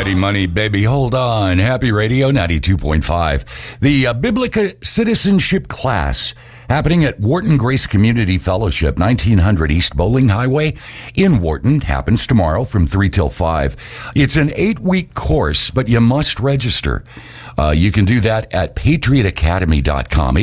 Ready Money, baby. Hold on. Happy Radio 92.5. The Biblica Citizenship class happening at Wharton Grace Community Fellowship, 1900 East Bowling Highway in Wharton. Happens tomorrow from 3 till 5. It's an 8-week course, but you must register. You can do that at patriotacademy.com.